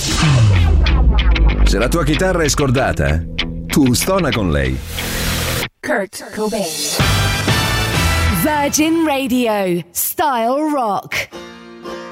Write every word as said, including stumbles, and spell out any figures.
Se la tua chitarra è scordata, tu stona con lei. Kurt Cobain. Virgin Radio, Style Rock.